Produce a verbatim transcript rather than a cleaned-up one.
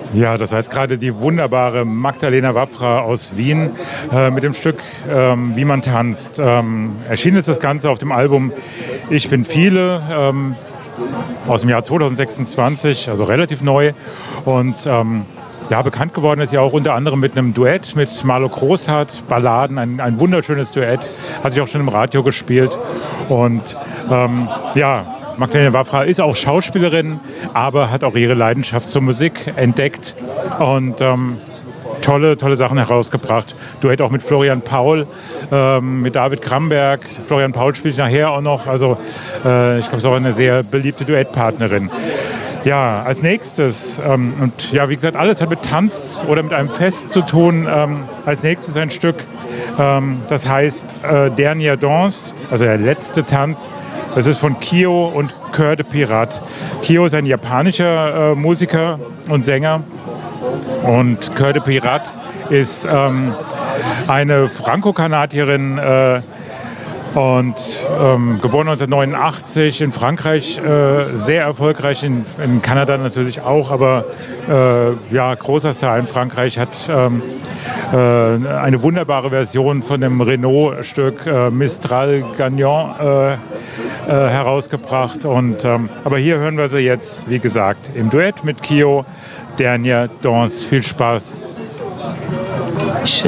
Ja, das war jetzt gerade die wunderbare Magdalena Wafra aus Wien äh, mit dem Stück ähm, Wie man tanzt. Ähm, erschienen ist das Ganze auf dem Album Ich bin viele ähm, aus dem Jahr zwanzig sechsundzwanzig, also relativ neu. Und ähm, ja, bekannt geworden ist ja auch unter anderem mit einem Duett mit Marlo Großhardt, Balladen, ein, ein wunderschönes Duett, hatte ich auch schon im Radio gespielt. Und ähm, ja, Magdalena Wafra ist auch Schauspielerin, aber hat auch ihre Leidenschaft zur Musik entdeckt und ähm, tolle, tolle Sachen herausgebracht. Duett auch mit Florian Paul, ähm, mit David Kramberg. Florian Paul spielt nachher auch noch. Also äh, ich glaube, es ist auch eine sehr beliebte Duettpartnerin. Ja, als nächstes, ähm, und ja, wie gesagt, alles hat mit Tanz oder mit einem Fest zu tun. Ähm, als nächstes ein Stück, ähm, das heißt äh, Dernier Danse, also der letzte Tanz. Das ist von Kyo und Cœur de Pirate. Kyo ist ein japanischer äh, Musiker und Sänger. Und Cœur de Pirate ist ähm, eine Franco-Kanadierin äh, und ähm, geboren neunzehnhundertneunundachtzig in Frankreich, äh, sehr erfolgreich, in, in Kanada natürlich auch, aber äh, ja, großer Star in Frankreich, hat ähm, äh, eine wunderbare Version von dem Renault-Stück äh, Mistral Gagnant äh, äh, herausgebracht. Und, ähm, aber hier hören wir sie jetzt, wie gesagt, im Duett mit Kyo, Dernier Danse. Viel Spaß!